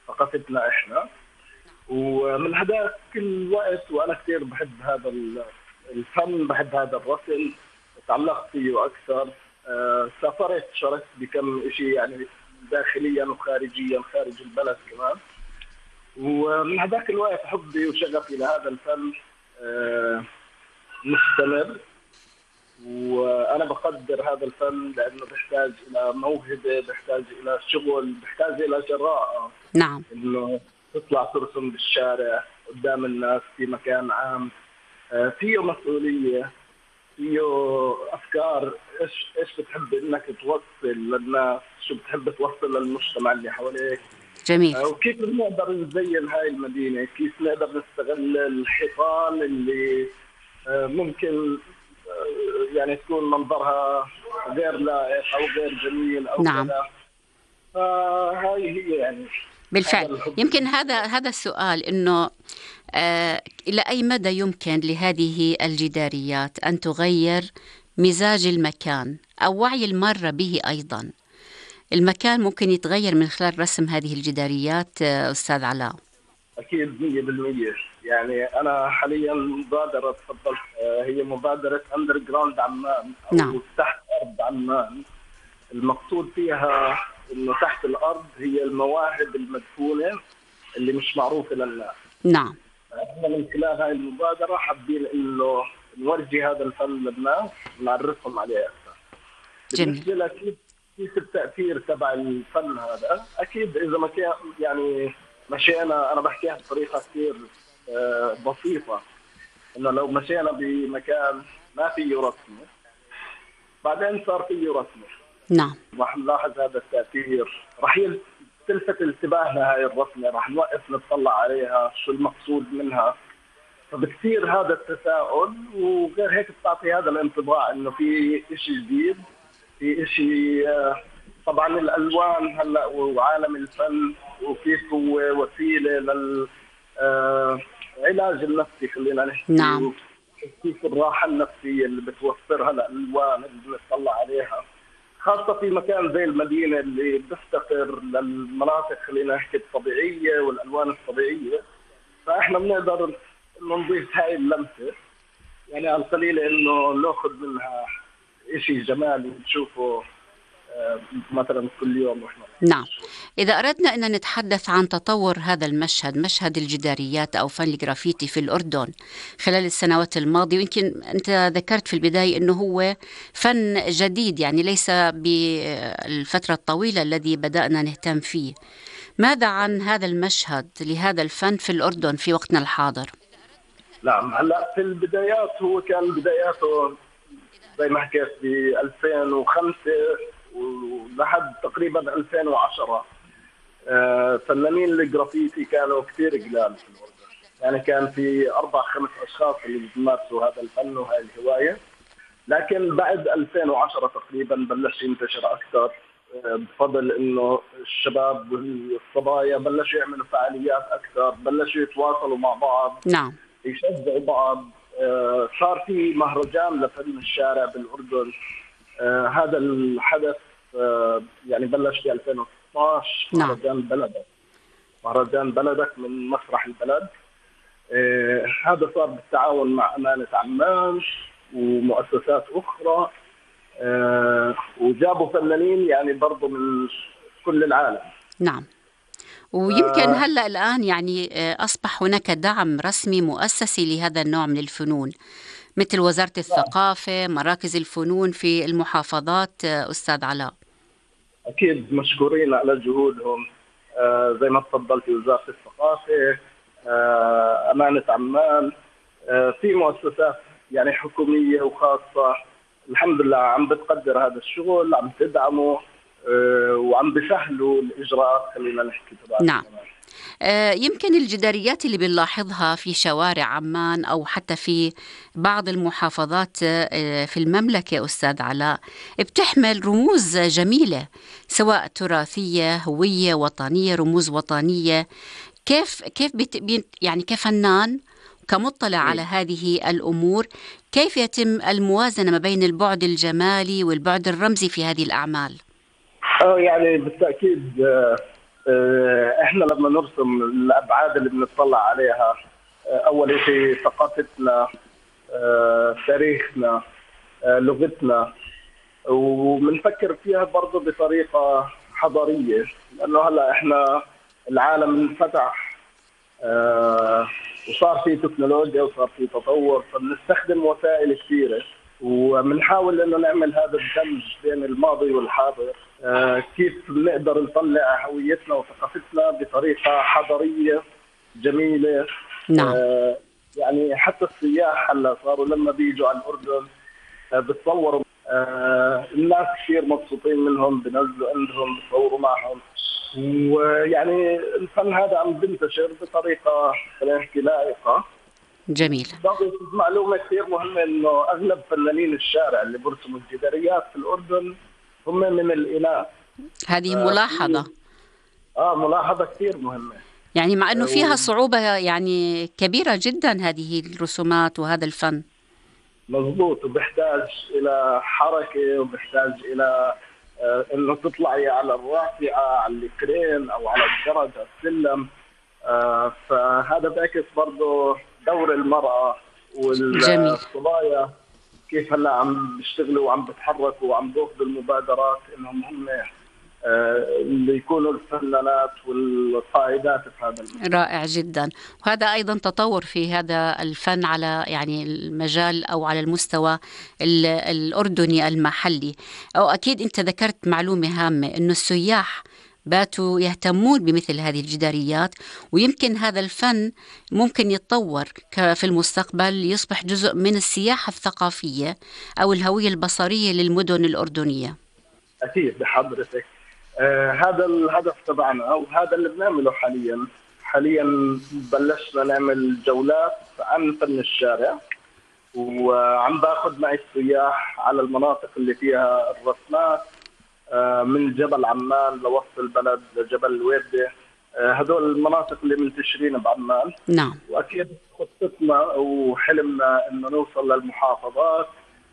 ثقافتنا إحنا. ومن هذاك الوقت وأنا كثير بحب هذا الفن، بحب هذا الرسم، تعلقت فيه أكثر. سافرت، شاركت بكم شيء يعني داخليا وخارجيا خارج البلد كمان. ومن هذاك الوقت حبي وشغفي لهذا الفن مستمر. وأنا بقدر هذا الفن لأنه بيحتاج إلى موهبة، بيحتاج إلى شغل، بيحتاج إلى جراءة. نعم. إنه تطلع ترسم بالشارع قدام الناس في مكان عام، فيه مسؤولية، فيه أفكار. إيش بتحب إنك توصل للناس، شو بتحب توصل للمجتمع اللي حواليك. جميل. وكيف نقدر نزين هاي المدينة، كيف نقدر نستغل الحيطان اللي ممكن يعني تكون منظرها غير لائق أو غير جميل أو نعم. كذا. فهاي هي يعني بالفعل. يمكن هذا السؤال إنه إلى أي مدى يمكن لهذه الجداريات أن تغير مزاج المكان أو وعي المارة به أيضا؟ المكان ممكن يتغير من خلال رسم هذه الجداريات أستاذ علاء. أكيد 100%. يعني أنا حاليا مبادرة تفضلت، هي مبادرة أندرجراوند عمان أو نعم. تحت أرض عمان. المقصود فيها إنه تحت الأرض هي المواهب المدفونة اللي مش معروفة للناس. نعم. احنا من خلال هاي المبادرة حابين إنه نورجي هذا الفن للناس، نعرفهم عليه أكثر. جميل. بالنسبة لك كيف التأثير تبع الفن هذا؟ أكيد إذا ما كان يعني مشينا، أنا بحكيها بطريقة كثير بسيطة، إنه لو مشينا بمكان ما فيه رسمة بعدين صار فيه رسمة، نعم، راح نلاحظ هذا التأثير، راح تلفت انتباهنا هاي الرسمة، راح نوقف نطلع عليها شو المقصود منها. فبكثير هذا التساؤل، وغير هيك بتعطي هذا الانطباع إنه في إشي جديد، في إشي. طبعا الألوان هلا وعالم الفن وكيف هو وسيلة للعلاج النفسي، خلينا نحكي. نعم. كيف الراحة النفسية اللي بتوفرها الألوان اللي بنطلع عليها، خاصة في مكان زي المدينة اللي بتفتقر للمناطق خلينا نحكي الطبيعية والألوان الطبيعية. فإحنا بنقدر إنه نضيف هاي اللمسة، يعني على القليل إنه نأخذ منها إشي جمالي نشوفه مثلا كل يوم واحنا. نعم. إذا أردنا أن نتحدث عن تطور هذا المشهد، مشهد الجداريات أو فن الجرافيتي في الأردن خلال السنوات الماضية، ويمكن أنت ذكرت في البداية أنه هو فن جديد، يعني ليس بالفترة الطويلة الذي بدأنا نهتم فيه. ماذا عن هذا المشهد لهذا الفن في الأردن في وقتنا الحاضر؟ نعم، هلا في البدايات هو كان بداياته زي ما حكيت ب 2005 ولحد تقريبا 2010. فنانين الجرافيتي كانوا كثير قلال في الأردن، يعني كان في 4-5 أشخاص اللي بيمارسوا هذا الفن وهذه الهواية. لكن بعد 2010 تقريبا بلش ينتشر أكثر، بفضل إنه الشباب والصبايا بلشوا يعملوا فعاليات أكثر، بلشوا يتواصلوا مع بعض. نعم. يشجعوا بعض. صار في مهرجان لفن الشارع بالأردن. هذا الحدث يعني بلش في 2016. نعم. مهرجان بلدك من مسرح البلد. هذا صار بالتعاون مع أمانة عمان ومؤسسات أخرى، وجابوا فنانين يعني برضو من كل العالم. نعم. ويمكن هلأ الآن يعني أصبح هناك دعم رسمي مؤسسي لهذا النوع من الفنون، مثل وزارة الثقافة، مراكز الفنون في المحافظات. أستاذ علاء، أكيد مشكورين على جهودهم. زي ما تفضلت وزارة الثقافة، أمانة عمان، في مؤسسات يعني حكومية وخاصة الحمد لله عم بتقدر هذا الشغل، عم تدعمه وعم بيسهلوا الإجراءات خلينا نحكي تبعها. نعم. يمكن الجداريات اللي بنلاحظها في شوارع عمان أو حتى في بعض المحافظات في المملكة أستاذ علاء بتحمل رموز جميلة، سواء تراثية، هوية وطنية، رموز وطنية. كيف يعني كفنان كمطلع على هذه الأمور، كيف يتم الموازنة ما بين البعد الجمالي والبعد الرمزي في هذه الأعمال؟ يعني بالتأكيد احنا لما نرسم الابعاد اللي بنطلع عليها، اول شيء ثقافتنا، تاريخنا، لغتنا، وبنفكر فيها برضه بطريقه حضاريه، لانه هلا احنا العالم انفتح، وصار في تكنولوجيا وصار في تطور، فبنستخدم وسائل كثيره، وبنحاول انه نعمل هذا الدمج بين الماضي والحاضر. كيف بنقدر نطلع هويتنا وثقافتنا بطريقه حضاريه جميله. نعم. يعني حتى السياح هلا صاروا لما بيجوا على الاردن بتصوروا، الناس كثير مبسوطين منهم، بنزلوا عندهم بتصوروا معهم، ويعني الفن هذا عم بنتشر بطريقه خلينا نحكي لائقه. جميل. برضه معلومه كثير مهمه انه اغلب فنانين الشارع اللي برسموا الجداريات في الاردن هم من الاناث. هذه ملاحظه. ملاحظه كثير مهمه، يعني مع انه فيها صعوبه يعني كبيره جدا هذه الرسومات وهذا الفن. مضبوط، وبيحتاج الى حركه، وبيحتاج الى انه تطلعي على الرافعه، على الكرين او على الدرج، على السلم. فهذا بيعكس برضه دور المراه والصبايا، كيف هلا عم بيشتغلوا وعم بتحركوا وعم بياخذوا المبادرات انهم هم اللي يكونوا الفنانات والقائدات في هذا المجال. رائع جدا. وهذا أيضا تطور في هذا الفن على يعني المجال أو على المستوى الأردني المحلي. أو أكيد أنت ذكرت معلومة هامة أنه السياح باتوا يهتمون بمثل هذه الجداريات، ويمكن هذا الفن ممكن يتطور في المستقبل يصبح جزء من السياحة الثقافية أو الهوية البصرية للمدن الأردنية. أكيد بحضرتك. هذا الهدف تبعنا وهذا اللي بنعمله حاليا بلشنا نعمل جولات عن فن الشارع، وعم باخذ معي السياح على المناطق اللي فيها الرسمات، من جبل عمان لوسط البلد لجبل الويدة. هذول المناطق اللي منتشرين بعمان. نعم. واكيد خطتنا وحلمنا انه نوصل للمحافظات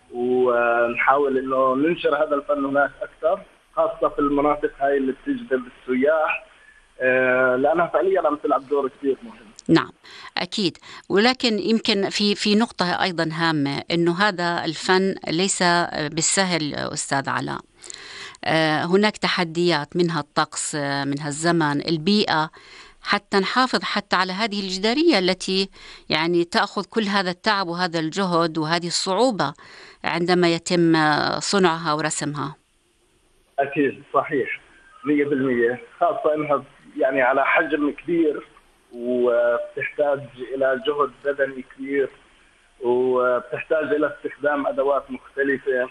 ونحاول انه ننشر هذا الفن هناك اكثر، خاصه في المناطق هاي اللي بتجذب السياح، لانها فعليا عم تلعب دور كثير مهم. نعم أكيد. ولكن يمكن في نقطة أيضا هامة، إنه هذا الفن ليس بالسهل أستاذ علاء. هناك تحديات، منها الطقس، منها الزمن، البيئة، حتى نحافظ حتى على هذه الجدارية التي يعني تأخذ كل هذا التعب وهذا الجهد وهذه الصعوبة عندما يتم صنعها ورسمها. أكيد صحيح 100%، خاصة إنها يعني على حجم كبير وبتحتاج إلى جهد بدني كبير، وبتحتاج إلى استخدام أدوات مختلفة.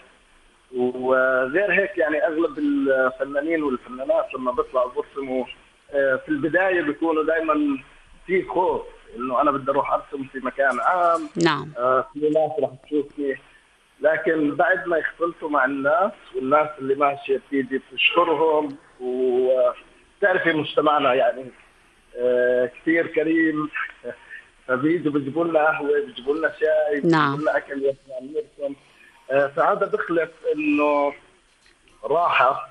وغير هيك يعني أغلب الفنانين والفنانات لما بيطلعوا برسموا في البداية بيكونوا دائما في خوف إنه أنا بدي أروح أرسم في مكان عام. نعم. في ناس رح تشوفني، لكن بعد ما يختلطوا مع الناس والناس اللي ماشية بتيجي بتشكرهم، وتعرفي مجتمعنا يعني كثير كريم، فبيجوا بيجيبوا لنا قهوة، بيجيبوا لنا شاي، بيجيبوا لنا أكل وإحنا عم نرسم. فهذا بخلق إنه راحة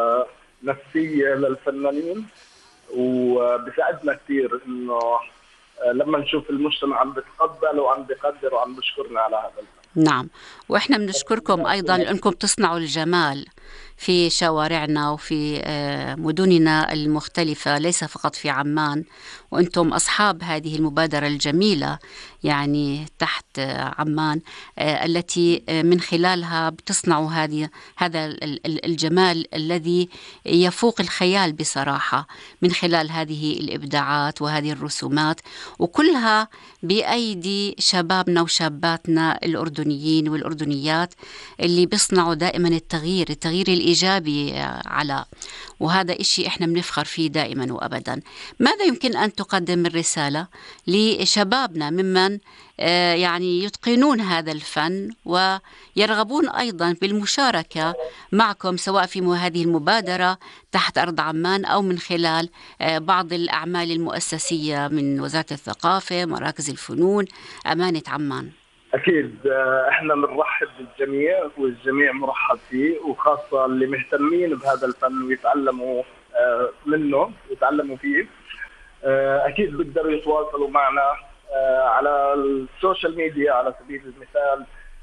نفسية للفنانين، وبساعدنا كثير إنه لما نشوف المجتمع عم بتقبل وعم بقدر وعم بشكرنا على هذا الفن. نعم، وإحنا بنشكركم أيضا لأنكم تصنعوا الجمال في شوارعنا وفي مدننا المختلفة، ليس فقط في عمان، وأنتم أصحاب هذه المبادرة الجميلة يعني تحت عمان، التي من خلالها بتصنعوا هذا الجمال الذي يفوق الخيال بصراحة، من خلال هذه الإبداعات وهذه الرسومات، وكلها بأيدي شبابنا وشاباتنا الأردنيين والأردنيات اللي بيصنعوا دائما التغيير الإيجابي على، وهذا إشي إحنا بنفخر فيه دائما وأبدا. ماذا يمكن أن تقدم الرسالة لشبابنا ممن يعني يتقنون هذا الفن ويرغبون أيضا بالمشاركة معكم، سواء في هذه المبادرة تحت أرض عمان أو من خلال بعض الأعمال المؤسسية من وزارة الثقافة، مراكز الفنون، أمانة عمان؟ أكيد إحنا بنرحب بالجميع والجميع مرحب فيه، وخاصة اللي مهتمين بهذا الفن ويتعلموا منه ويتعلموا فيه. أكيد بيقدروا يتواصلوا معنا على السوشيال ميديا على سبيل المثال،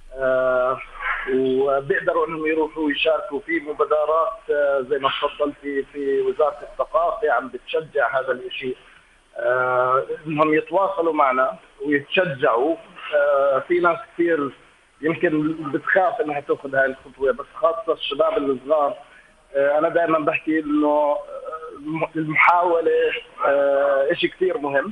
وبيقدروا انهم يروحوا يشاركوا في مبادرات زي ما تفضلتي في وزارة الثقافة عم بتشجع هذا الشيء، انهم يتواصلوا معنا ويتشجعوا. في ناس كثير يمكن بتخاف انها تاخذ هاي الخطوة، بس خاصة الشباب الصغار. انا دائما بحكي انه المحاولة شيء كثير مهم،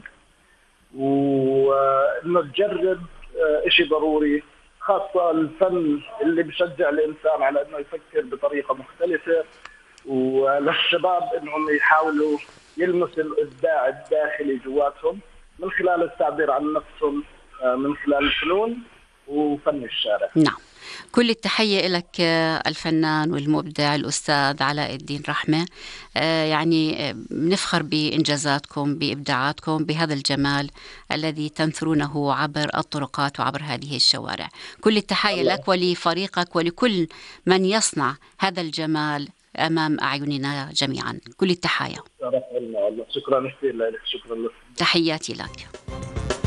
وانه تجرب شيء ضروري، خاصة الفن اللي بشجع الإنسان على أنه يفكر بطريقة مختلفة، وللشباب أنهم يحاولوا يلمسوا الإبداع الداخلي جواتهم من خلال التعبير عن نفسهم من خلال الفنون وفن الشارع. نعم، كل التحية لك الفنان والمبدع الأستاذ علاء الدين رحمة. يعني نفخر بإنجازاتكم، بإبداعاتكم، بهذا الجمال الذي تنثرونه عبر الطرقات وعبر هذه الشوارع. كل التحية لك ولفريقك ولكل من يصنع هذا الجمال أمام أعيننا جميعا. كل التحية. شكرا كثير لك. شكرا لك. تحياتي لك.